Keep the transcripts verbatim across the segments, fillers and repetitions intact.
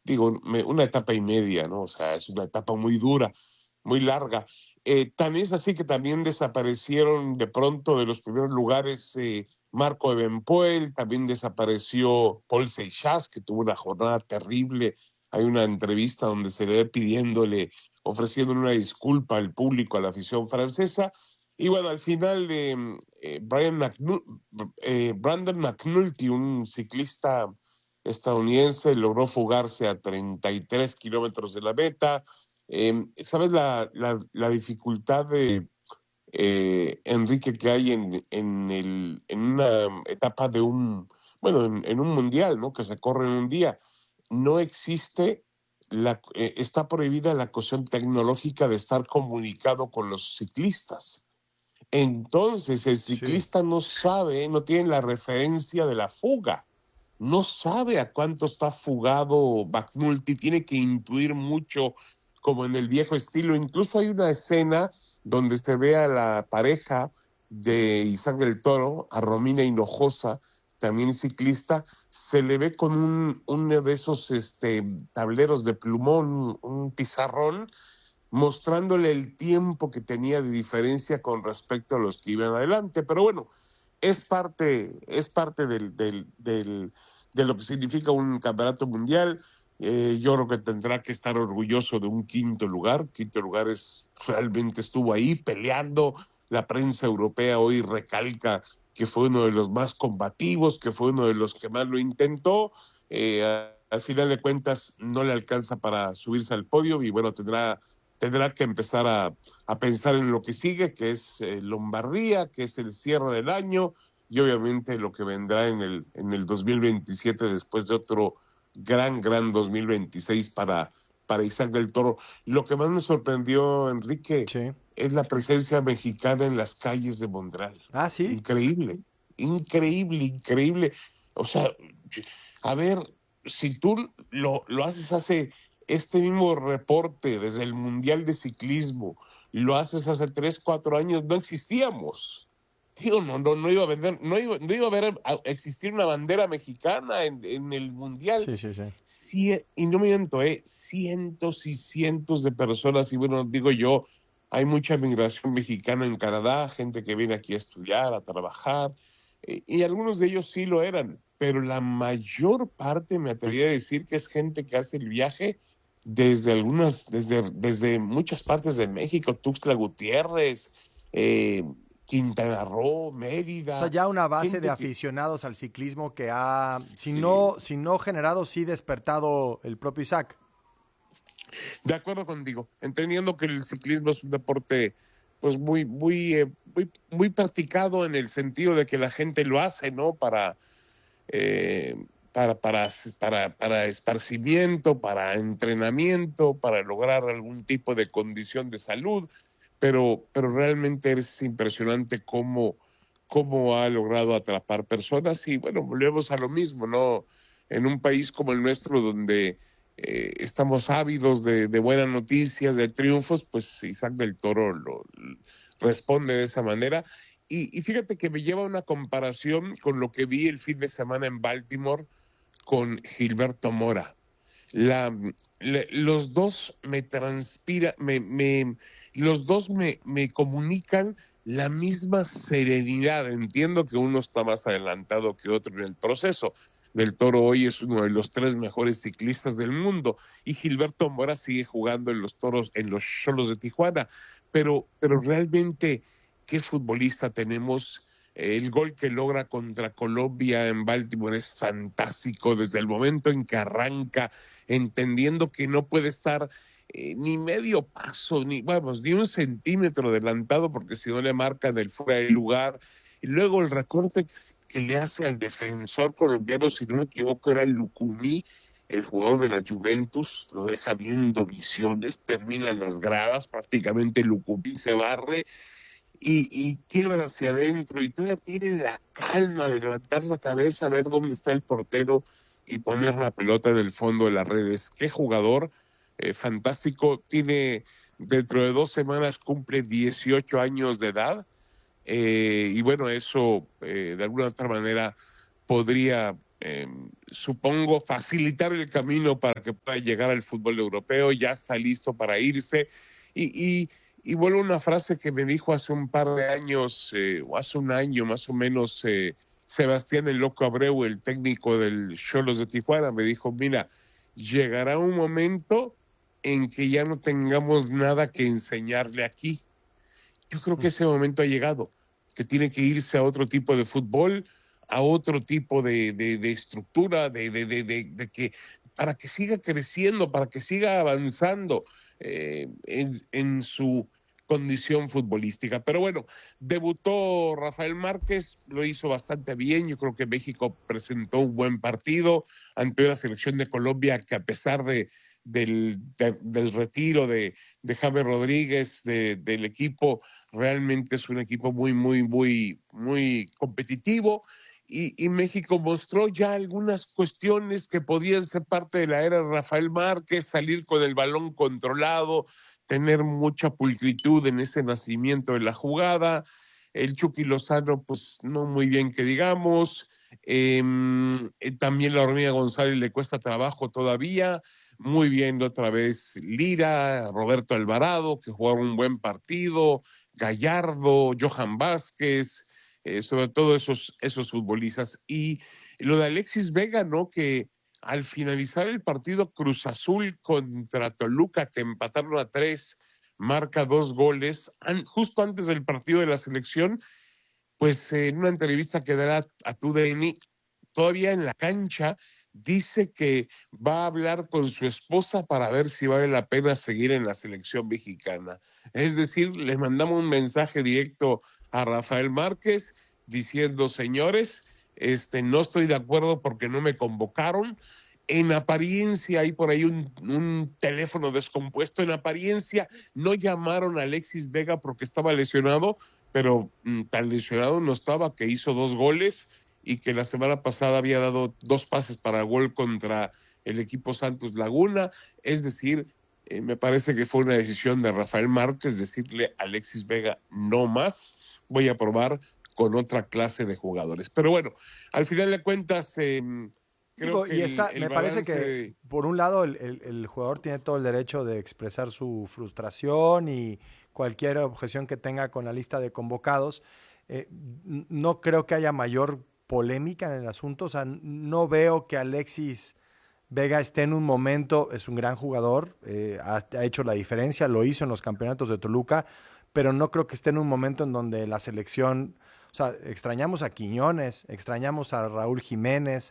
digo, me, una etapa y media, ¿no? O sea, es una etapa muy dura, muy larga. Eh, tan es así que también desaparecieron de pronto de los primeros lugares eh, Marco Evenpoel, también desapareció Paul Seixas, que tuvo una jornada terrible. Hay una entrevista donde se le ve pidiéndole, ofreciéndole una disculpa al público, a la afición francesa. Y bueno, al final, eh, eh, Brian McNu- eh, Brandon McNulty, un ciclista estadounidense, logró fugarse a treinta y tres kilómetros de la meta. Eh, ¿Sabes la, la, la dificultad de eh, Enrique que hay en, en, el, en una etapa de un, bueno, en, en un mundial, ¿no? Que se corre en un día? No existe, la, eh, está prohibida la cuestión tecnológica de estar comunicado con los ciclistas. Entonces el Sí. ciclista no sabe, no tiene la referencia de la fuga, no sabe a cuánto está fugado McNulty, tiene que intuir mucho como en el viejo estilo. Incluso hay una escena donde se ve a la pareja de Isaac del Toro, a Romina Hinojosa, también ciclista, se le ve con un, uno de esos este, tableros de plumón, un pizarrón, mostrándole el tiempo que tenía de diferencia con respecto a los que iban adelante. Pero bueno, es parte, es parte del, del, del, de lo que significa un campeonato mundial. Eh, yo creo que tendrá que estar orgulloso de un quinto lugar. Quinto lugar es, realmente estuvo ahí peleando. La prensa europea hoy recalca que fue uno de los más combativos, que fue uno de los que más lo intentó. Eh, a, al final de cuentas no le alcanza para subirse al podio y bueno, tendrá tendrá que empezar a, a pensar en lo que sigue, que es eh, Lombardía, que es el cierre del año y obviamente lo que vendrá en el, en el dos mil veintisiete después de otro gran, gran dos mil veintiséis para, para Isaac del Toro. Lo que más me sorprendió, Enrique, Sí. es la presencia mexicana en las calles de Montreal. Ah, sí. Increíble, increíble, increíble. O sea, a ver, si tú lo, lo haces hace este mismo reporte desde el Mundial de Ciclismo, lo haces hace tres, cuatro años, no existíamos. Digo, no, no, no iba a vender, no iba, no iba a haber a existir una bandera mexicana en, en el Mundial. Sí, sí, sí. Sí, y no me miento, eh, cientos y cientos de personas, y bueno, digo yo, hay mucha migración mexicana en Canadá, gente que viene aquí a estudiar, a trabajar, eh, y algunos de ellos sí lo eran, pero la mayor parte me atrevería a decir que es gente que hace el viaje desde algunas, desde, desde muchas partes de México, Tuxtla Gutiérrez, eh, Quintana Roo, O sea, Mérida, ya una base de gente que aficionados al ciclismo que ha, si sí, no, si no generado, sí despertado el propio Isaac. de acuerdo contigo, entendiendo que el ciclismo es un deporte pues muy, muy, eh, muy, muy practicado en el sentido de que la gente lo hace, ¿no? Para, eh, para, para, para, para esparcimiento, para entrenamiento, para lograr algún tipo de condición de salud, pero, pero realmente es impresionante cómo, cómo ha logrado atrapar personas y bueno, volvemos a lo mismo, ¿no? En un país como el nuestro donde eh, estamos ávidos de, de buenas noticias, de triunfos, pues Isaac del Toro lo, lo responde de esa manera. Y, y fíjate que me lleva a una comparación con lo que vi el fin de semana en Baltimore con Gilberto Mora. La, le- los dos me transpira, me, me, los dos me, me comunican la misma serenidad. Entiendo que uno está más adelantado que otro en el proceso. Del Toro hoy es uno de los tres mejores ciclistas del mundo y Gilberto Mora sigue jugando en los Toros, en los Xolos de Tijuana. Pero, pero realmente, ¿qué futbolista tenemos? El gol que logra contra Colombia en Baltimore es fantástico desde el momento en que arranca entendiendo que no puede estar eh, ni medio paso, ni, vamos, ni un centímetro adelantado, porque si no le marcan el fuera de lugar. Y luego el recorte que le hace al defensor colombiano, si no me equivoco, era el Lucumí, el jugador de la Juventus, lo deja viendo visiones, termina en las gradas, prácticamente Lucumí se barre y, y quiebra hacia adentro y todavía tiene la calma de levantar la cabeza, ver dónde está el portero y poner la pelota en el fondo de las redes. Qué jugador eh, fantástico. Tiene, dentro de dos semanas cumple dieciocho años de edad eh, y bueno, eso eh, de alguna otra manera podría eh, supongo, facilitar el camino para que pueda llegar al fútbol europeo, ya está listo para irse. Y, y, y vuelvo a una frase que me dijo hace un par de años, eh, o hace un año más o menos, eh, Sebastián el Loco Abreu, el técnico del Xolos de Tijuana, me dijo, mira, llegará un momento en que ya no tengamos nada que enseñarle aquí. Yo creo que ese momento ha llegado, que tiene que irse a otro tipo de fútbol, a otro tipo de, de, de estructura, de, de, de, de, de que para que siga creciendo, para que siga avanzando eh, en, en su condición futbolística. Pero bueno, debutó Rafael Márquez, lo hizo bastante bien. Yo creo que México presentó un buen partido ante una selección de Colombia que, a pesar de, del, de, del retiro de, de James Rodríguez de, del equipo, realmente es un equipo muy, muy, muy, muy competitivo. Y, y México mostró ya algunas cuestiones que podían ser parte de la era de Rafael Márquez, salir con el balón controlado, tener mucha pulcritud en ese nacimiento de la jugada. El Chucky Lozano, pues no muy bien que digamos. Eh, también la Hormiga González le cuesta trabajo todavía. Muy bien otra vez Lira, Roberto Alvarado, que jugaron un buen partido, Gallardo, Johan Vázquez, eh, sobre todo esos, esos futbolistas. Y lo de Alexis Vega, ¿no? Que al finalizar el partido Cruz Azul contra Toluca, que empataron a tres, marca dos goles, an, justo antes del partido de la selección, pues eh, en una entrevista que dará a tu D N, todavía en la cancha, dice que va a hablar con su esposa para ver si vale la pena seguir en la selección mexicana. Es decir, les mandamos un mensaje directo a Rafael Márquez diciendo, señores, este, no estoy de acuerdo porque no me convocaron. En apariencia hay por ahí un, un teléfono descompuesto. En apariencia no llamaron a Alexis Vega porque estaba lesionado, pero mm, tan lesionado no estaba, que hizo dos goles y que la semana pasada había dado dos pases para gol contra el equipo Santos Laguna. Es decir, eh, me parece que fue una decisión de Rafael Márquez decirle a Alexis Vega, no más, voy a probar con otra clase de jugadores. Pero bueno, al final de cuentas, eh, creo Digo, que y el, está, el me parece balance... que, De... por un lado, el, el, el jugador tiene todo el derecho de expresar su frustración y cualquier objeción que tenga con la lista de convocados. Eh, no creo que haya mayor polémica en el asunto. O sea, no veo que Alexis Vega esté en un momento, es un gran jugador, eh, ha, ha hecho la diferencia, lo hizo en los campeonatos de Toluca, pero no creo que esté en un momento en donde la selección, o sea, extrañamos a Quiñones, extrañamos a Raúl Jiménez,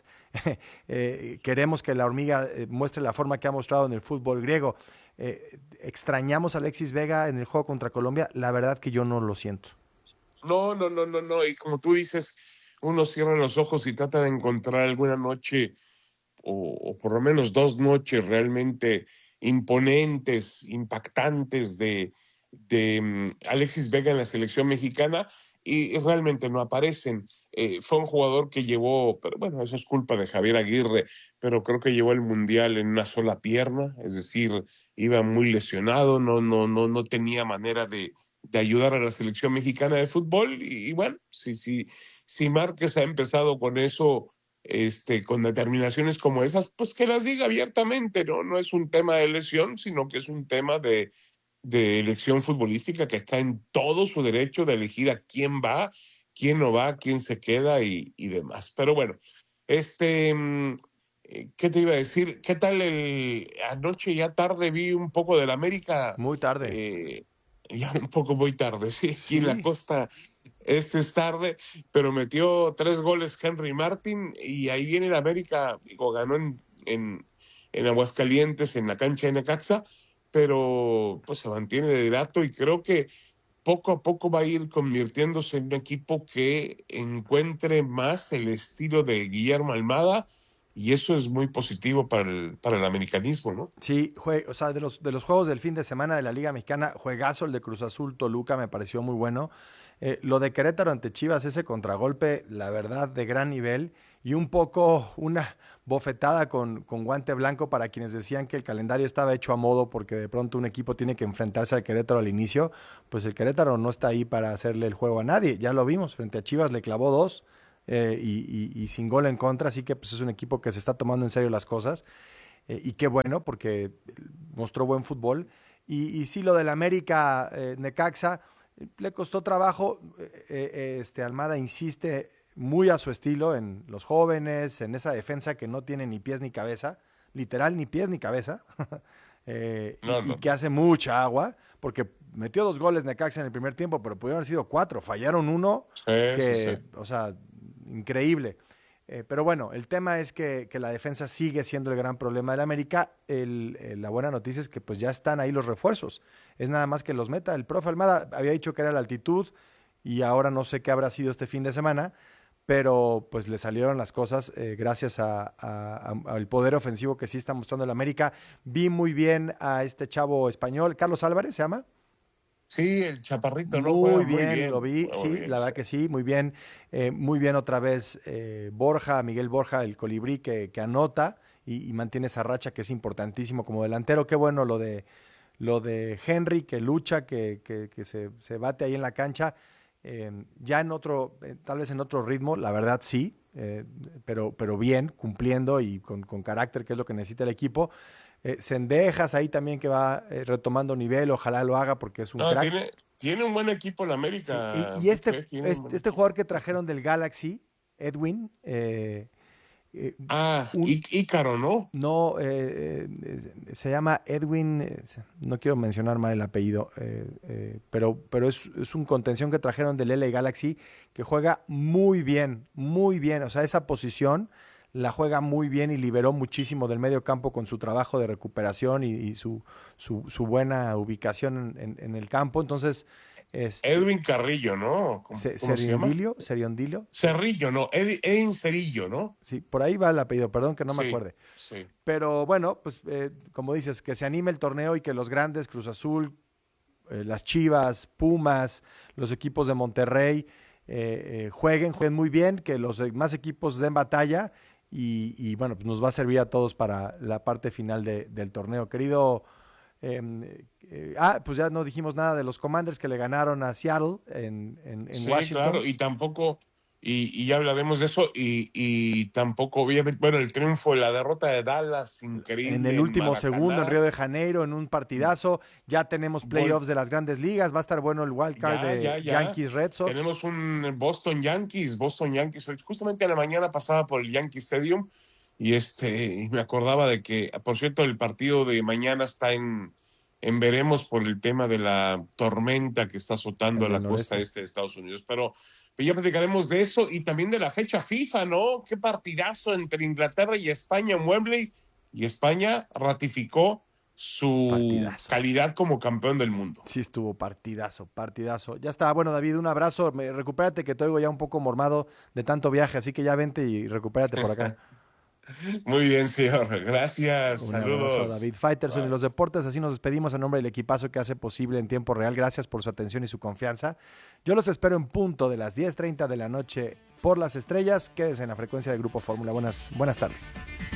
eh, queremos que la Hormiga eh, muestre la forma que ha mostrado en el fútbol griego, eh, extrañamos a Alexis Vega en el juego contra Colombia, la verdad que yo no lo siento. No, no, no, no, no, y como tú dices, uno cierra los ojos y trata de encontrar alguna noche o, o por lo menos dos noches realmente imponentes, impactantes de, de um, Alexis Vega en la selección mexicana, y, y realmente no aparecen. Eh, fue un jugador que llevó, pero bueno, eso es culpa de Javier Aguirre, pero creo que llevó el Mundial en una sola pierna, es decir, iba muy lesionado, no, no, no, no tenía manera de, de ayudar a la selección mexicana de fútbol, y, y bueno, si, si, si Márquez ha empezado con eso, este, con determinaciones como esas, pues que las diga abiertamente, ¿no? No es un tema de lesión, sino que es un tema de, de elección futbolística, que está en todo su derecho de elegir a quién va, quién no va, quién se queda y, y demás. Pero bueno, este, ¿qué te iba a decir? ¿Qué tal el anoche ya tarde vi un poco del América? Muy tarde. Eh, ya un poco muy tarde, sí, aquí en la Sí, costa este es tarde, pero metió tres goles Henry Martin y ahí viene el América, digo, ganó en, en, en Aguascalientes, en la cancha de Necaxa, pero pues se mantiene de hidrato y creo que poco a poco va a ir convirtiéndose en un equipo que encuentre más el estilo de Guillermo Almada, y eso es muy positivo para el, para el americanismo, ¿no? sí, jue- o sea, de los, de los juegos del fin de semana de la Liga Mexicana, juegazo el de Cruz Azul Toluca me pareció muy bueno. Eh, lo de Querétaro ante Chivas, ese contragolpe, la verdad, de gran nivel y un poco una bofetada con, con guante blanco para quienes decían que el calendario estaba hecho a modo porque de pronto un equipo tiene que enfrentarse al Querétaro al inicio. Pues el Querétaro no está ahí para hacerle el juego a nadie, ya lo vimos, frente a Chivas le clavó dos. eh, y, y, y sin gol en contra, así que pues, es un equipo que se está tomando en serio las cosas. Eh, y qué bueno, porque mostró buen fútbol. Y, y sí, lo del América eh, Necaxa eh, le costó trabajo. Eh, eh, este Almada insiste muy a su estilo en los jóvenes, en esa defensa que no tiene ni pies ni cabeza, literal ni pies ni cabeza, eh, No, y, y no, que no. hace mucha agua, porque metió dos goles Necaxa en el primer tiempo, pero pudieron haber sido cuatro. Fallaron uno Sí, sí, sí. que, o sea, increíble. Eh, pero bueno, el tema es que, que la defensa sigue siendo el gran problema del América. El, el, la buena noticia es que pues ya están ahí los refuerzos. Es nada más que los meta. El profe Almada había dicho que era la altitud y ahora no sé qué habrá sido este fin de semana, pero pues le salieron las cosas eh, gracias a, a, a, al poder ofensivo que sí está mostrando el América. Vi muy bien a este chavo español, Carlos Álvarez se llama. Sí, el chaparrito no juega Muy muy bien, lo bien. vi, Juega muy sí, bien, la sí. verdad que sí, muy bien. Eh, muy bien otra vez eh, Borja, Miguel Borja, el colibrí que, que anota y, y mantiene esa racha que es importantísimo como delantero. Qué bueno lo de, lo de Henry, que lucha, que, que, que se, se bate ahí en la cancha. Eh, ya en otro, eh, tal vez en otro ritmo, la verdad sí, eh, pero, pero bien, cumpliendo y con, con carácter, que es lo que necesita el equipo. Eh, Cendejas ahí también que va eh, retomando nivel, ojalá lo haga porque es un No, crack. tiene, tiene un buen equipo el Sí, y, América, y este, Quique, tiene un buen este, este equipo. jugador que trajeron del Galaxy, Edwin, eh, eh, Ah, un, Í- Ícaro, ¿no? no, eh, eh, se llama Edwin, eh, no quiero mencionar mal el apellido, eh, eh, pero, pero es, es un contención que trajeron del L A Galaxy que juega muy bien, muy bien, o sea, esa posición la juega muy bien y liberó muchísimo del medio campo con su trabajo de recuperación y, y su, su, su, buena ubicación en, en, en el campo, entonces, este, Edwin Carrillo, ¿no? ¿Cómo, Se- cómo se llama? Seriondilio, Seriondilio, sí, Cerrillo, no, Edi- Edwin Cerillo, ¿no? sí, por ahí va el apellido, perdón que no me Sí, acuerde. sí. Pero bueno, pues eh, como dices, que se anime el torneo y que los grandes, Cruz Azul, eh, las Chivas, Pumas, los equipos de Monterrey, eh, eh, jueguen, jueguen muy bien, que los demás equipos den batalla y, y, bueno, pues nos va a servir a todos para la parte final de, del torneo. Querido, eh, eh, ah, pues ya no dijimos nada de los Commanders que le ganaron a Seattle en, en, en Sí, claro, Washington. y tampoco, y, y ya hablaremos de eso, y, y tampoco, obviamente, bueno, el triunfo, la derrota de Dallas, En el increíble en último segundo en Maracaná, Río de Janeiro, en un partidazo. Ya tenemos vol- playoffs de las grandes ligas. Va a estar bueno el wild card ya, de ya, ya, Yankees Red Sox. tenemos un Boston Yankees, Boston Yankees, justamente en la mañana pasaba por el Yankee Stadium, y este, y me acordaba de que, por cierto, el partido de mañana está en, en veremos por el tema de la tormenta que está azotando En el la costa noreste. este de Estados Unidos, pero ya platicaremos de eso y también de la fecha FIFA, ¿no? Qué partidazo entre Inglaterra y España en Wembley, y España ratificó su Partidazo. calidad como campeón del mundo. Sí estuvo partidazo, partidazo. Ya está, bueno David, un abrazo. Me, recupérate que te oigo ya un poco mormado de tanto viaje, así que ya vente y recupérate por acá. Muy bien, señor. Gracias. Un abrazo, Saludos. David. Faitelson y Bye. los deportes. Así nos despedimos en nombre del equipazo que hace posible en tiempo real. Gracias por su atención y su confianza. Yo los espero en punto de las diez treinta de la noche por las estrellas. Quédense en la frecuencia del Grupo Fórmula. Buenas, buenas tardes.